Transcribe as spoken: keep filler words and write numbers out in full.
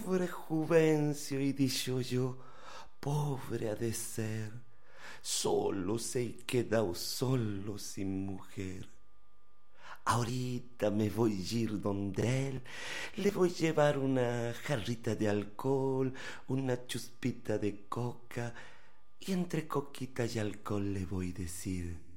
Pobre Juvencio, y dicho yo, pobre ha de ser, solo se y quedado solo sin mujer. Ahorita me voy a ir donde él, le voy a llevar una jarrita de alcohol, una chuspita de coca, y entre coquita y alcohol le voy a decir: